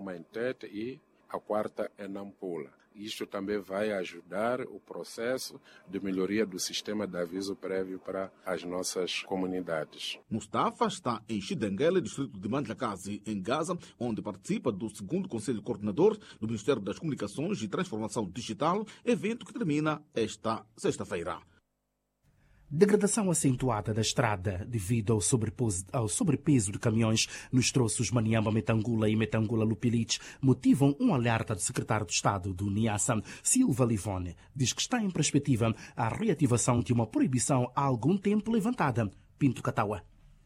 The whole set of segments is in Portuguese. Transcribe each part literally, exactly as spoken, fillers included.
uma em Tete e a quarta em Nampula. Isto também vai ajudar o processo de melhoria do sistema de aviso prévio para as nossas comunidades. Mustafa está em Xidenguele, distrito de Mandlakazi, em Gaza, onde participa do segundo Conselho Coordenador do Ministério das Comunicações e Transformação Digital, evento que termina esta sexta-feira. Degradação acentuada da estrada devido ao sobrepeso, ao sobrepeso de caminhões nos troços Maniamba, Metangula e Metangula-Lupilich motivam um alerta do secretário de Estado do Niassa, Silva Livone. Diz que está em perspectiva a reativação de uma proibição há algum tempo levantada. Pinto Cataua.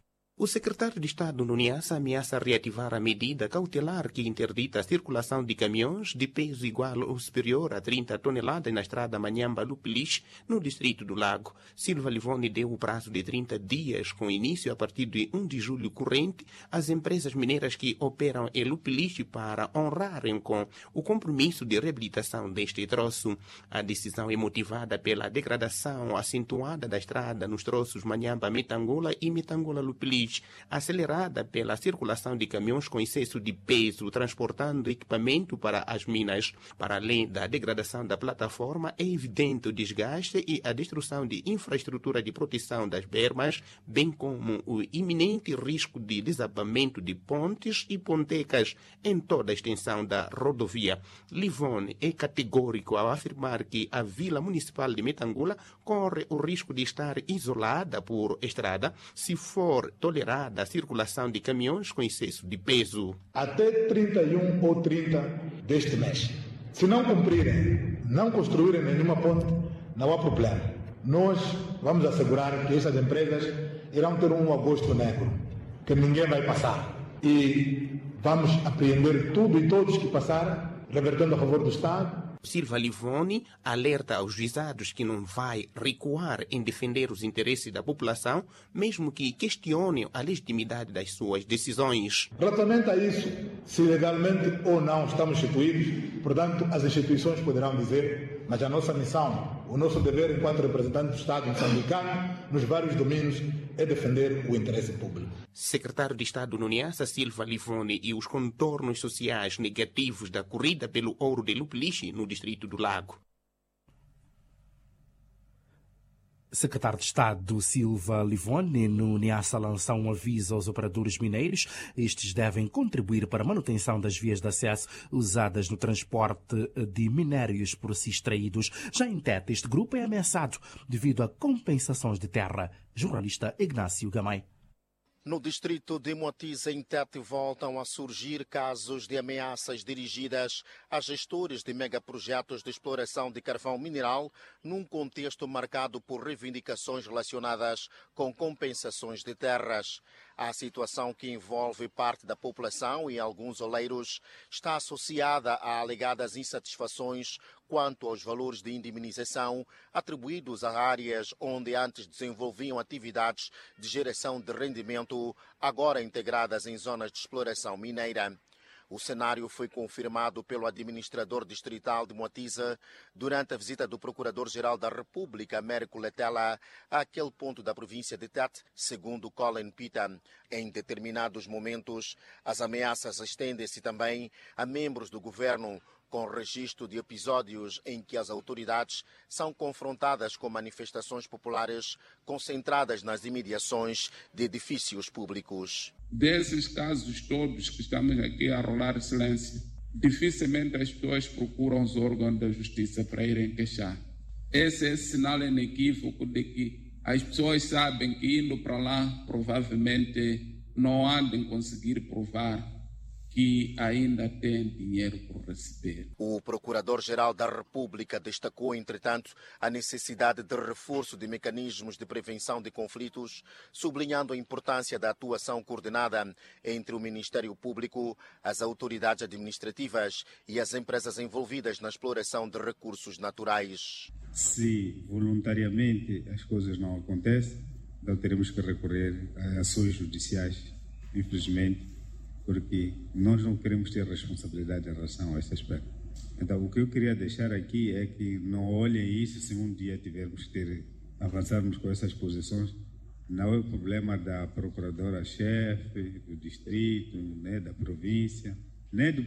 O secretário de Estado no Niassa ameaça reativar a medida cautelar que interdita a circulação de caminhões de peso igual ou superior a trinta toneladas na estrada Manhamba-Lupilich, no distrito do Lago. Silva Livone deu o prazo de trinta dias, com início a partir de um de julho corrente, às empresas mineiras que operam em Lupilich para honrarem com o compromisso de reabilitação deste troço. A decisão é motivada pela degradação acentuada da estrada nos troços Manhamba-Metangula e Metangula-Lupilich, acelerada pela circulação de caminhões com excesso de peso, transportando equipamento para as minas. Para além da degradação da plataforma, é evidente o desgaste e a destruição de infraestrutura de proteção das bermas, bem como o iminente risco de desabamento de pontes e pontecas em toda a extensão da rodovia. Livone é categórico ao afirmar que a Vila Municipal de Metangula corre o risco de estar isolada por estrada se for tolerada a circulação de caminhões com excesso de peso. Até trinta e um ou trinta deste mês. Se não cumprirem, não construírem nenhuma ponte, não há problema. Nós vamos assegurar que essas empresas irão ter um agosto negro, que ninguém vai passar. E vamos apreender tudo e todos que passarem, revertendo a favor do Estado. Silva Livone alerta aos juizados que não vai recuar em defender os interesses da população, mesmo que questionem a legitimidade das suas decisões. Relativamente a isso, se legalmente ou não estamos instituídos, portanto, as instituições poderão dizer, mas a nossa missão, o nosso dever enquanto representante do Estado moçambicano, nos vários domínios, é defender o interesse público. Secretário de Estado no Niassa, Silva Livone, e os contornos sociais negativos da corrida pelo ouro de Lupilich, no distrito do Lago. Secretário de Estado Silva Livone no Niassa lançou um aviso aos operadores mineiros. Estes devem contribuir para a manutenção das vias de acesso usadas no transporte de minérios por si extraídos. Já em Tete, este grupo é ameaçado devido a compensações de terra. Jornalista Ignácio Gamay. No distrito de Moatize, em Tete, voltam a surgir casos de ameaças dirigidas a gestores de megaprojetos de exploração de carvão mineral, num contexto marcado por reivindicações relacionadas com compensações de terras. A situação, que envolve parte da população e alguns oleiros, está associada a alegadas insatisfações quanto aos valores de indemnização atribuídos a áreas onde antes desenvolviam atividades de geração de rendimento, agora integradas em zonas de exploração mineira. O cenário foi confirmado pelo administrador distrital de Moatize durante a visita do Procurador-Geral da República, Américo Letela, àquele ponto da província de Tete, segundo Colin Pita. Em determinados momentos, as ameaças estendem-se também a membros do governo, com registro de episódios em que as autoridades são confrontadas com manifestações populares concentradas nas imediações de edifícios públicos. Desses casos todos que estamos aqui a rolar silêncio, dificilmente as pessoas procuram os órgãos da justiça para irem queixar. Esse é esse sinal inequívoco de que as pessoas sabem que indo para lá provavelmente não há de conseguir provar que ainda tem dinheiro por receber. O Procurador-Geral da República destacou, entretanto, a necessidade de reforço de mecanismos de prevenção de conflitos, sublinhando a importância da atuação coordenada entre o Ministério Público, as autoridades administrativas e as empresas envolvidas na exploração de recursos naturais. Se voluntariamente as coisas não acontecem, então teremos que recorrer a ações judiciais, infelizmente, porque nós não queremos ter responsabilidade em relação a esse aspecto. Então, o que eu queria deixar aqui é que não olhem isso se um dia tivermos que ter, avançarmos com essas posições. Não é o problema da procuradora-chefe, do distrito, né, da província, nem do